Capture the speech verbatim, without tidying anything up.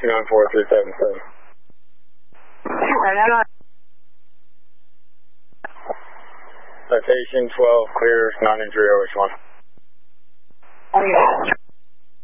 two nine four three seven seven. Citation twelve, clear, non-injury, O H one.